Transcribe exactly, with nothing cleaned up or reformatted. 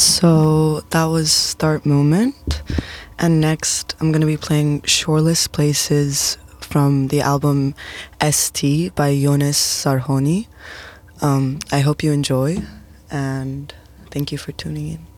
So that was Start Moment. And next, I'm going to be playing Shoreless Places from the album S T by Yonis Sarhoni. Um, I hope you enjoy, and thank you for tuning in.